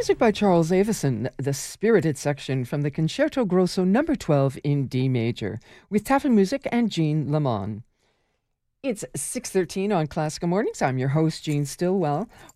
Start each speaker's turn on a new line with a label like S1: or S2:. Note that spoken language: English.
S1: Music by Charles Avison, the spirited section from the Concerto Grosso number 12 in D major, with Tafelmusik and Jean Lamont. It's 6:13 on Classical Mornings. I'm your host, Jean Stillwell.